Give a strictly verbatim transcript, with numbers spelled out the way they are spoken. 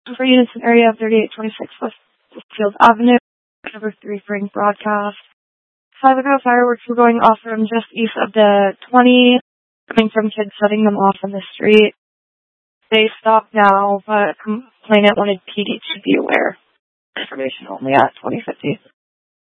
For units in area of thirty-eight twenty-six Westfield Avenue, number three for ring broadcast. Five ago, fireworks were going off from just east of the twenty, coming from kids setting them off on the street. They stopped now, but complainant wanted P D to be aware. Information only at twenty fifty.